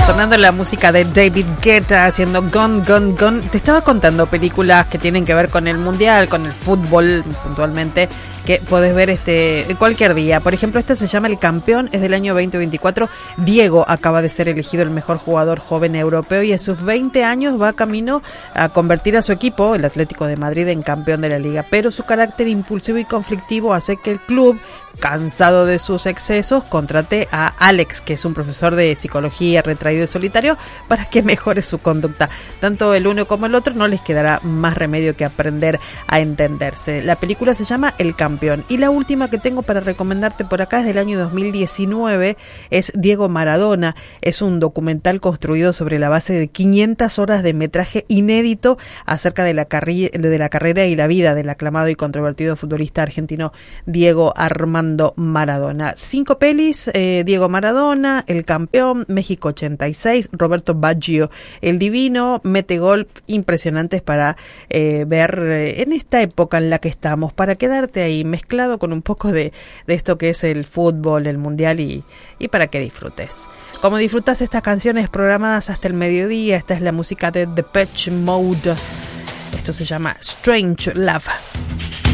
Sonando la música de David Guetta haciendo Gone, Gone, Gone. Te estaba contando películas que tienen que ver con el mundial, con el fútbol puntualmente, que podés ver cualquier día. Por ejemplo, esta se llama El Campeón, es del año 2024. Diego acaba de ser elegido el mejor jugador joven europeo y a sus 20 años va camino a convertir a su equipo, el Atlético de Madrid, en campeón de la liga. Pero su carácter impulsivo y conflictivo hace que el club, cansado de sus excesos, contrate a Alex, que es un profesor de psicología retraído y solitario, para que mejore su conducta. Tanto el uno como el otro no les quedará más remedio que aprender a entenderse. La película se llama El Campeón. Y la última que tengo para recomendarte por acá es del año 2019, es Diego Maradona. Es un documental construido sobre la base de 500 horas de metraje inédito acerca de la carrera y la vida del aclamado y controvertido futbolista argentino Diego Armando Maradona. 5 pelis: Diego Maradona, El Campeón, México 86, Roberto Baggio, El Divino, mete gol, impresionantes para ver en esta época en la que estamos, para quedarte ahí mezclado con un poco de esto que es el fútbol, el mundial y para que disfrutes. Como disfrutas estas canciones programadas hasta el mediodía, esta es la música de Depeche Mode. Esto se llama Strange Love.